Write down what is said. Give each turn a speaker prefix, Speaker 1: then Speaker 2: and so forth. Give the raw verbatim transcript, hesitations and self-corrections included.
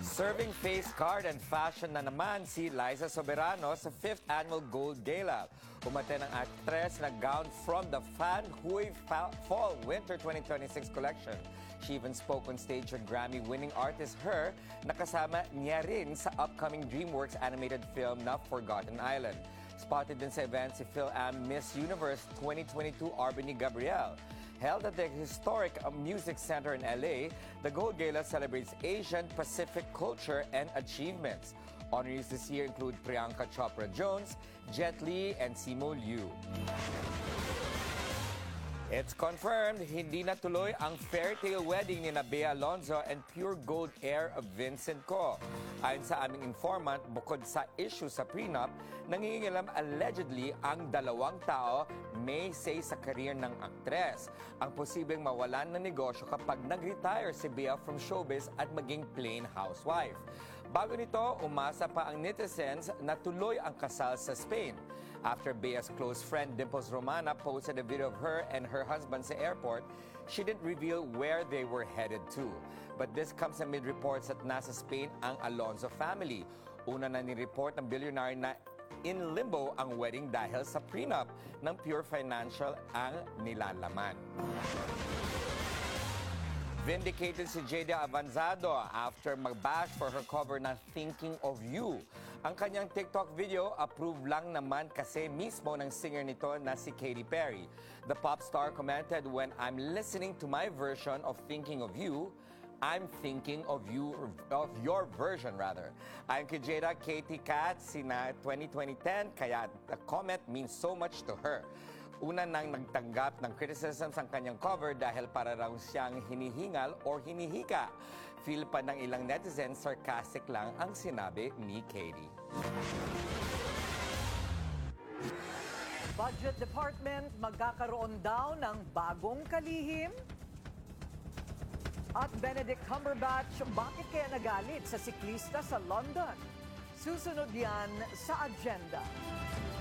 Speaker 1: Serving face card and fashion na naman si Liza Soberano sa fifth Annual Gold Gala. Umate ng actress na gown from the Fan Huy Fall Winter twenty twenty-six collection. She even spoke on stage with Grammy-winning artist Her, nakasama niya rin sa upcoming DreamWorks animated film na Forgotten Island. Spotted din sa event si Phil-Am Miss Universe twenty twenty-two Arbany Gabriel. Held at the historic Music Center in L A, the Gold Gala celebrates Asian Pacific culture and achievements. Honorees this year include Priyanka Chopra Jones, Jet Li, and Simu Liu. It's confirmed, hindi na tuloy ang fairytale wedding ni Bea Alonzo and Pure Gold heir of Vincent Co. Ayon sa aming informant, bukod sa issue sa prenup, nangingialam allegedly ang dalawang tao may say sa career ng aktres. Ang posibleng mawalan ng negosyo kapag nag-retire si Bea from showbiz at maging plain housewife. Bago nito, umasa pa ang netizens na tuloy ang kasal sa Spain. After Bea's close friend Dimples Romana posted a video of her and her husband sa airport, she didn't reveal where they were headed to. But this comes amid reports that nasa Spain ang Alonzo family. Una na ni-report ng billionaire na in limbo ang wedding dahil sa prenup ng Pure Financial ang nilalaman. Vindicated si Jada Avanzado after mag-bash for her cover na Thinking of You. Ang kanyang TikTok video, approved lang naman kasi mismo ng singer nito na si Katy Perry. The pop star commented, "When I'm listening to my version of Thinking of You, I'm thinking of you, of your version rather." Ayon kay Jada, Katy Kat, sina twenty ten, kaya the comment means so much to her. Una nang nagtanggap ng criticism sa kanyang cover dahil para raw siyang hinihingal or hinihika. Feel pa ng ilang netizens, sarcastic lang ang sinabi ni Katy.
Speaker 2: Budget Department magkakaroon daw ng bagong kalihim? At Benedict Cumberbatch, bakit kaya nagalit sa siklista sa London? Susunod yan sa agenda.